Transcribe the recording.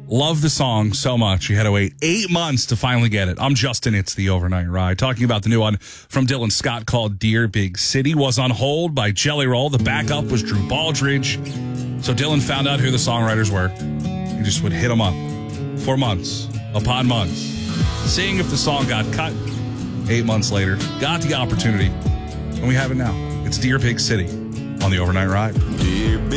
Love the song so much. You had to wait 8 months to finally get it. I'm Justin. It's the Overnight Ride. Talking about the new one from Dylan Scott called Dear Big City. Was on hold by Jelly Roll. The backup was Drew Baldridge. So Dylan found out who the songwriters were. He just would hit them up for months upon months, seeing if the song got cut. 8 months later, got the opportunity, and we have it now. It's Dear Big City on the Overnight Ride. Dear Big